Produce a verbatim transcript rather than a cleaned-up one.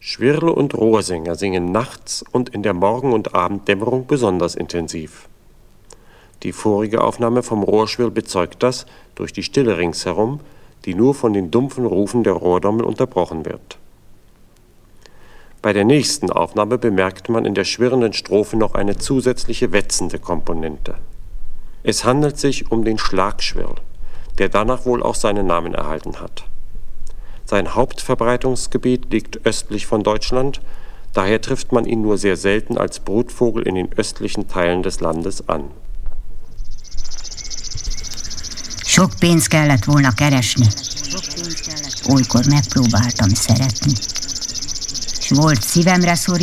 Schwirle und Rohrsänger singen nachts und in der Morgen- und Abenddämmerung besonders intensiv. Die vorige Aufnahme vom Rohrschwirl bezeugt das durch die Stille ringsherum, die nur von den dumpfen Rufen der Rohrdommel unterbrochen wird. Bei der nächsten Aufnahme bemerkt man in der schwirrenden Strophe noch eine zusätzliche wetzende Komponente. Es handelt sich um den Schlagschwirl, der danach wohl auch seinen Namen erhalten hat. Sein Hauptverbreitungsgebiet liegt östlich von Deutschland, daher trifft man ihn nur sehr selten als Brutvogel in den östlichen Teilen des Landes an. Sok pénzt kellett volna keresni. Olykor megpróbáltam szeretni. S volt szívemre szorítva,